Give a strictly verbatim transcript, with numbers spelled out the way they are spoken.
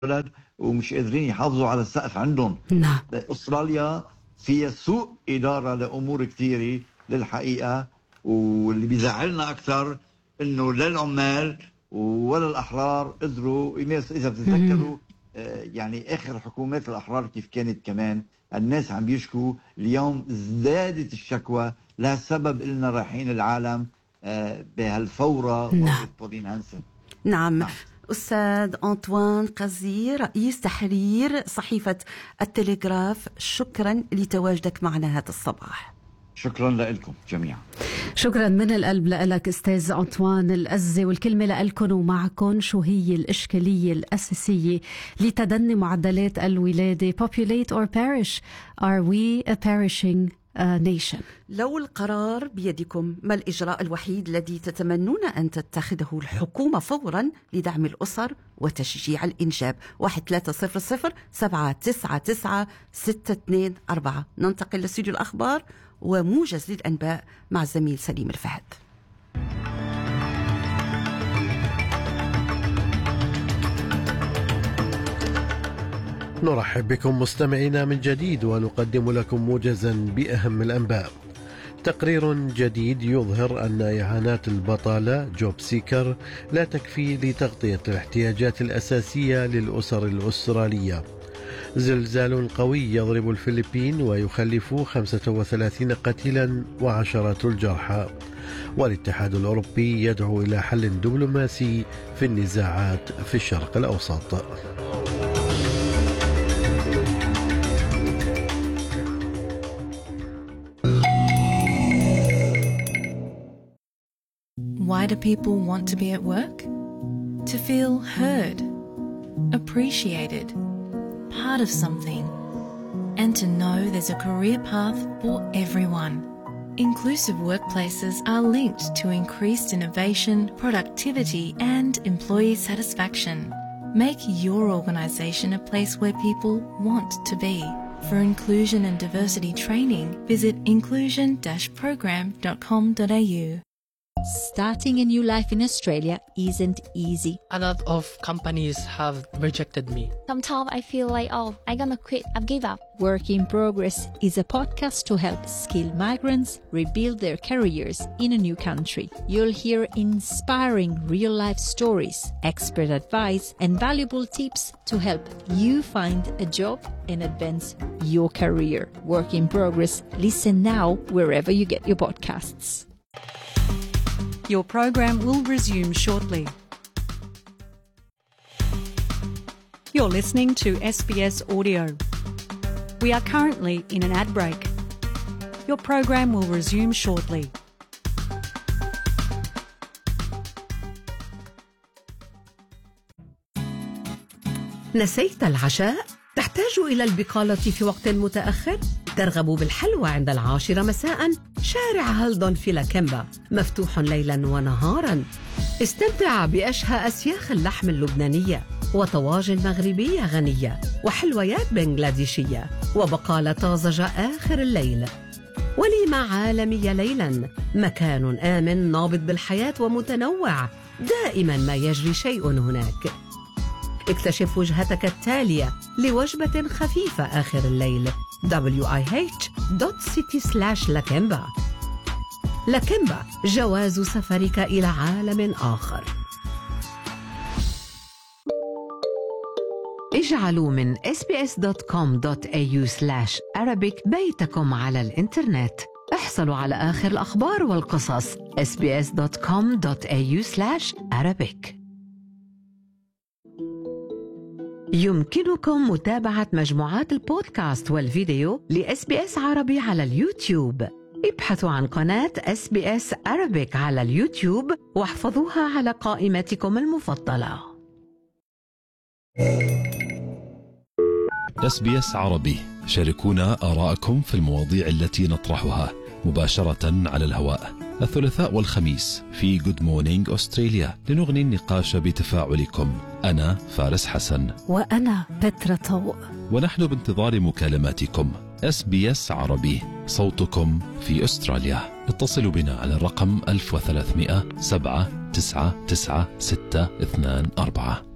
الولد ومش قادرين يحافظوا على السقف عندهم. نعم. استراليا فيها سوء إدارة لأمور كثيرة للحقيقة، واللي بيزعلنا أكثر إنه لا العمال ولا الأحرار قدروا يمارسوا. إذا بتتذكروا آه يعني آخر حكومات الأحرار كيف كانت، كمان الناس عم بيشكوا. اليوم ازدادت الشكوى لسبب إننا رايحين العالم آه بهالفورة. نعم. بولين هانسن. نعم. نعم. أستاذ أنطوان قزي، رئيس تحرير صحيفة التلغراف، شكرا لتواجدك معنا هذا الصباح. شكرا لكم جميعا. شكرا من القلب لك أستاذ أنطوان القزي. والكلمة لكم ومعكم، شو هي الإشكالية الأساسية لتدني معدلات الولادة؟ Populate or perish? Are we a perishing uh, nation? لو القرار بيدكم، ما الإجراء الوحيد الذي تتمنون أن تتخذه الحكومة فورا لدعم الأسر وتشجيع الإنجاب؟ واحد ثلاثة صفر صفر سبعة تسعة تسعة ستة اثنين أربعة. ننتقل لاستوديو الأخبار وموجز للأنباء مع الزميل سليم الفهد. نرحب بكم مستمعينا من جديد، ونقدم لكم موجزا بأهم الأنباء. تقرير جديد يظهر أن إعانات البطالة جوب سيكر لا تكفي لتغطية الاحتياجات الأساسية للأسر الأسترالية. زلزال قوي يضرب الفلبين ويخلف خمسة وثلاثين قتيلا وعشرات الجرحى. والاتحاد الأوروبي يدعو إلى حل دبلوماسي في النزاعات في الشرق الأوسط. Why do people want to be at work? To feel heard, appreciated, part of something, and to know there's a career path for everyone. Inclusive workplaces are linked to increased innovation, productivity, and employee satisfaction. Make your organisation a place where people want to be. For inclusion and diversity training, visit inclusion dash program dot com dot a u. Starting a new life in Australia isn't easy. A lot of companies have rejected me. Sometimes I feel like, oh, I'm gonna quit, I've give up. Work in Progress is a podcast to help skilled migrants rebuild their careers in a new country. You'll hear inspiring real-life stories, expert advice, and valuable tips to help you find a job and advance your career. Work in Progress. Listen now wherever you get your podcasts. Your program will resume shortly. You're listening to S B S Audio. We are currently in an ad break. Your program will resume shortly. نسيت العشاء؟ تحتاج إلى البقالة في وقت متأخر؟ ترغب بالحلوى عند العاشرة مساء؟ شارع هالدون في لاكمبا مفتوح ليلا ونهارا. استمتع بأشهى أسياخ اللحم اللبنانية وطواجن مغربية غنية وحلويات بنغلاديشية وبقالة طازجة آخر الليل. وليمة عالمية ليلا، مكان آمن نابض بالحياة ومتنوع، دائما ما يجري شيء هناك. اكتشف وجهتك التالية لوجبة خفيفة آخر الليل. دبليو آي إتش دوت سيتي سلاش لاكمبا. لاكمبا، جواز سفرك إلى عالم آخر. اجعلوا من إس بي إس دوت كوم دوت إيه يو سلاش أرابيك بيتكم على الإنترنت. احصلوا على آخر الأخبار والقصص. إس بي إس دوت كوم دوت إيه يو سلاش أرابيك. يمكنكم متابعة مجموعات البودكاست والفيديو لإس بي إس عربي على اليوتيوب. ابحثوا عن قناة إس بي إس Arabic على اليوتيوب واحفظوها على قائمتكم المفضلة. إس بي إس عربي، شاركونا آراءكم في المواضيع التي نطرحها مباشرة على الهواء الثلاثاء والخميس في Good Morning أستراليا لنغني النقاش بتفاعلكم. أنا فارس حسن وأنا بترا طوق، ونحن بانتظار مكالماتكم. إس بي إس عربي، صوتكم في أستراليا. اتصلوا بنا على الرقم ألف وثلاثمئة سبعة تسعة تسعة ستة اثنان أربعة.